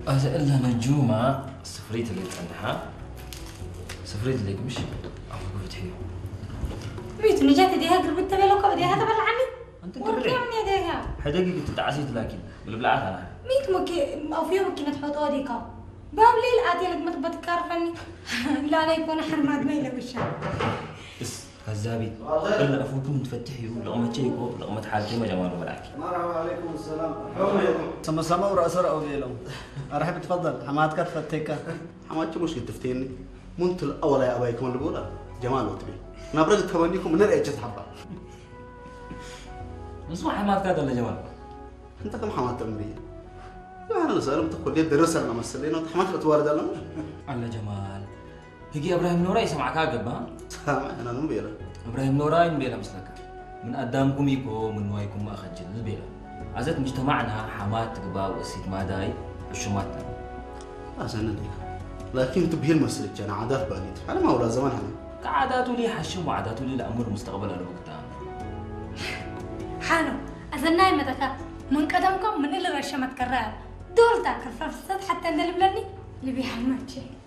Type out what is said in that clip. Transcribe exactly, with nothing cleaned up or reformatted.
أسألها نجومة سفرية اللي عندها سفرية اللي مش أبغى فتحيه بيت نجات ديها قربت تبي لو كبدي هذا بالعني أنت كبري من يديها حدقي قلت تعسيت لكن بالبلعات أنا ميت مكي أو فيه مكي نتحط ديكا باب ليل آتي لك ما تبى تكارفني لا لا يكون حرمات ميلة وشها بس كذابي إلا أفوتكم تفتحي لقمة شيكو لقمة حالتي ما جمال وبلاكي مرحبا عليكم السلام سما سما ورأسر أو ليلهم أرحب تفضل حماتك تفتيكا حماتك مش قد تفتيني منت الأول يا أبايكم اللي بقولها جمال وتبي نبرة تمنيكم من رأي تحبها نسمع حماتك هذا ولا جمال أنت كم حمات تمرية أنا نسألهم تقول لي درس لنا مسلين وحماتك توارد لنا على جمال هيجي إبراهيم نوراي سمعك عقب ها سامع أنا نبيله إبراهيم نوراي نبيله مسلك من قدامكم يكو من نوايكم ما أخجل نبيله عزت مجتمعنا حمات قبا وسيد ما داي وشماتنا لا سنة ديك لكن تبهي المسلك أنا عادات باليت أنا ما ولا زمان أنا كعاداته لي حشم وعاداته لي الأمور المستقبل أنا وقتها حانو أزناي متك من قدمكم من اللي رشمت كرار دول تاكر فرصت حتى ندلب لني اللي بيحمل شيء